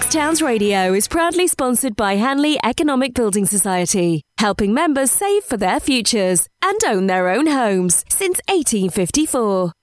East Towns Radio is proudly sponsored by Hanley Economic Building Society, helping members save for their futures and own their own homes since 1854.